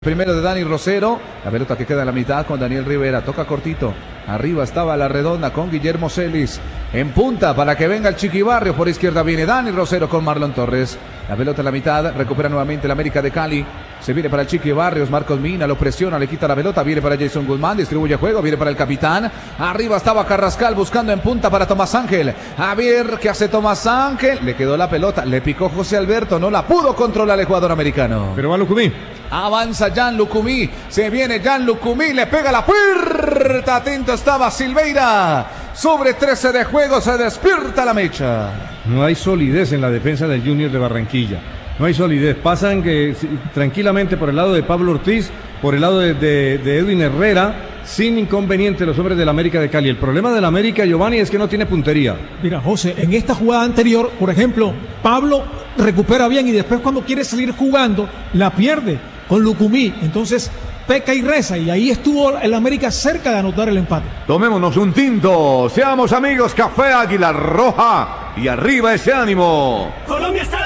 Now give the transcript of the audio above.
Primero de Dani Rosero, la pelota que queda en la mitad con Daniel Rivera, toca cortito, arriba estaba la redonda con Guillermo Celis, en punta para que venga el Chiqui Barrios, por izquierda viene Dani Rosero con Marlon Torres, la pelota en la mitad, recupera nuevamente el América de Cali, se viene para el Chiqui Barrios, Marcos Mina lo presiona, le quita la pelota, viene para Jason Guzmán, distribuye juego, viene para el capitán, arriba estaba Carrascal buscando en punta para Tomás Ángel, a ver qué hace Tomás Ángel, le quedó la pelota, le picó José Alberto, no la pudo controlar el jugador americano. Pero va Lucumí. Avanza Jan Lucumí, se viene Jan Lucumí, le pega la puerta, atento estaba Silveira, sobre 13 de juego se despierta la mecha. No hay solidez en la defensa del Junior de Barranquilla, no hay solidez, pasan tranquilamente por el lado de Pablo Ortiz, por el lado de Edwin Herrera, sin inconveniente los hombres del América de Cali. El problema del América, Giovanni, es que no tiene puntería. Mira, José, en esta jugada anterior, por ejemplo, Pablo recupera bien y después cuando quiere seguir jugando, la pierde con Lucumí, entonces peca y reza, y ahí estuvo el América cerca de anotar el empate. Tomémonos un tinto, seamos amigos, Café Águila Roja, y arriba ese ánimo. Colombia está